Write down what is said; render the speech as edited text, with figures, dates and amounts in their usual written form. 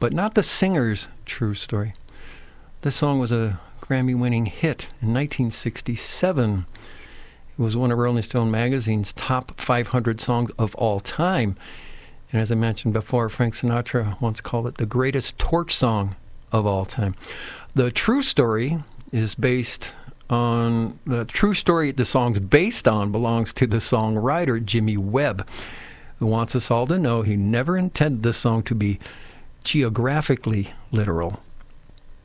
but not the singer's true story. This song was a Grammy-winning hit in 1967. It was one of Rolling Stone magazine's top 500 songs of all time. And as I mentioned before, Frank Sinatra once called it the greatest torch song of all time. The true story is based on, the true story the song's based on belongs to the songwriter Jimmy Webb, who wants us all to know he never intended this song to be geographically literal.